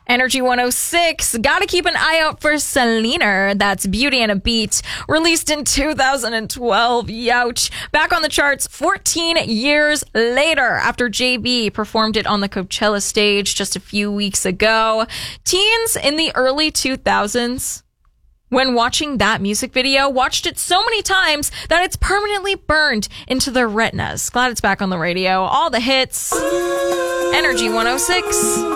Energy 106. Gotta keep an eye out for Selena. That's Beauty and a Beat. Released in 2012. Youch. Back on the charts 14 years later after JB performed it on the Coachella stage just a few weeks ago. Teens in the early 2000s, when watching that music video, watched it so many times that it's permanently burned into their retinas. Glad it's back on the radio. All the hits. Energy 106.